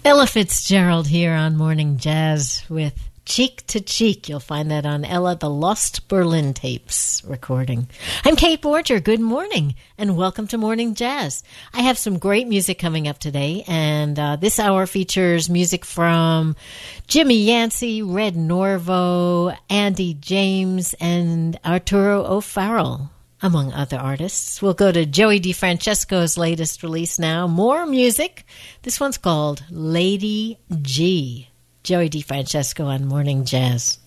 Ella Fitzgerald here on Morning Jazz with Cheek to Cheek. You'll find that on Ella, the Lost Berlin Tapes recording. I'm Kate Borger. Good morning and welcome to Morning Jazz. I have some great music coming up today, and this hour features music from Jimmy Yancey, Red Norvo, Andy James, and Arturo O'Farrell, among other artists. We'll go to Joey DeFrancesco's latest release now. More music. This one's called Lady G. Joey DeFrancesco on Morning Jazz.